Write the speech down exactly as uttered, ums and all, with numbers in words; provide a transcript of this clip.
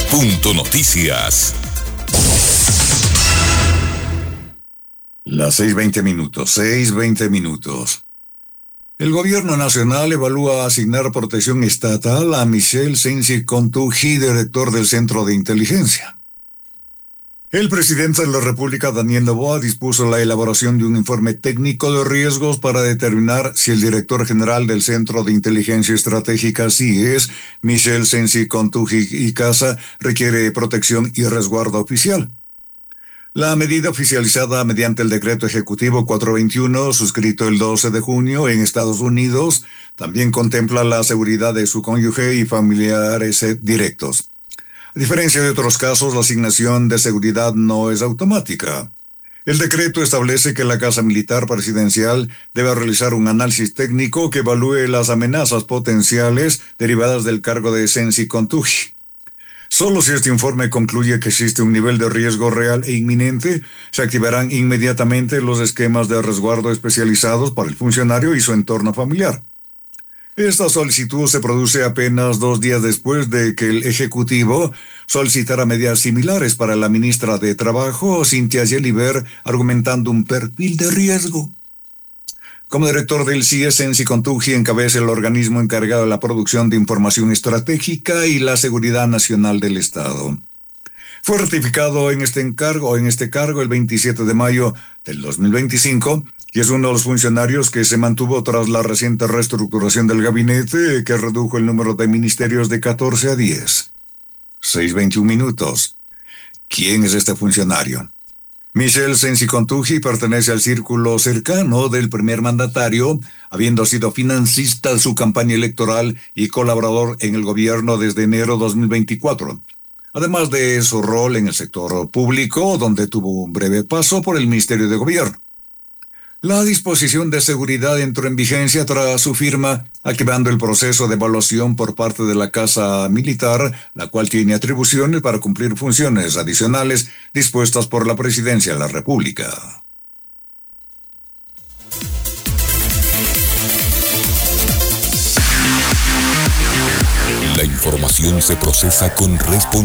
Punto Noticias. Las seis veinte minutos, seis veinte minutos. El gobierno nacional evalúa asignar protección estatal a Michel Sensi Contuji, director del Centro de Inteligencia. El presidente de la República, Daniel Noboa, dispuso la elaboración de un informe técnico de riesgos para determinar si el director general del Centro de Inteligencia Estratégica, C I E S, Michel Sensi Contuji y Casa, requiere protección y resguardo oficial. La medida, oficializada mediante el decreto ejecutivo cuatrocientos veintiuno, suscrito el doce de junio en Estados Unidos, también contempla la seguridad de su cónyuge y familiares directos. A diferencia de otros casos, la asignación de seguridad no es automática. El decreto establece que la Casa Militar Presidencial debe realizar un análisis técnico que evalúe las amenazas potenciales derivadas del cargo de Sensi Contuji. Solo si este informe concluye que existe un nivel de riesgo real e inminente, se activarán inmediatamente los esquemas de resguardo especializados para el funcionario y su entorno familiar. Esta solicitud se produce apenas dos días después de que el Ejecutivo solicitara medidas similares para la ministra de Trabajo, Cynthia Gelliver, argumentando un perfil de riesgo. Como director del C I E S, Sensi Contuji encabeza el organismo encargado de la producción de información estratégica y la seguridad nacional del Estado. Fue ratificado en este encargo, en este cargo el veintisiete de mayo del dos mil veinticinco y es uno de los funcionarios que se mantuvo tras la reciente reestructuración del gabinete que redujo el número de ministerios de catorce a diez. seis veintiún minutos. ¿Quién es este funcionario? Michel Sensi Contuji pertenece al círculo cercano del primer mandatario, habiendo sido financista de su campaña electoral y colaborador en el gobierno desde enero de dos mil veinticuatro. Además de su rol en el sector público, donde tuvo un breve paso por el Ministerio de Gobierno. La disposición de seguridad entró en vigencia tras su firma, activando el proceso de evaluación por parte de la Casa Militar, la cual tiene atribuciones para cumplir funciones adicionales dispuestas por la Presidencia de la República. La información se procesa con responsabilidad.